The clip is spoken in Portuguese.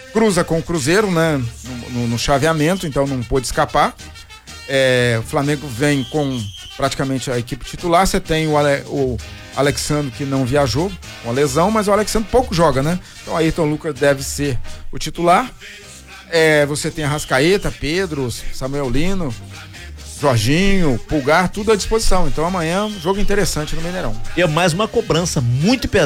cruza com o Cruzeiro, né? No chaveamento, então não pôde escapar. O Flamengo vem com praticamente a equipe titular. Você tem o Alexandre, que não viajou com a lesão, mas o Alexandre pouco joga, né? Então Ayrton Lucas deve ser o titular. Você tem Arrascaeta, Pedro, Samuel Lino, Jorginho, Pulgar, tudo à disposição. Então amanhã, jogo interessante no Mineirão. E é mais uma cobrança muito pesada